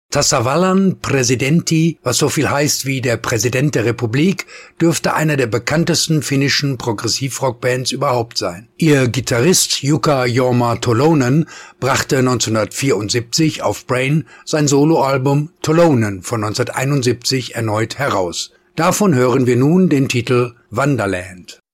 Tasavallan Presidentti, was so viel heißt wie der Präsident der Republik, dürfte einer der bekanntesten finnischen Progressivrockbands überhaupt sein. Ihr Gitarrist Jukka Jorma Tolonen brachte 1974 auf Brain sein Soloalbum Tolonen von 1971 erneut heraus. Davon hören wir nun den Titel Wonderland.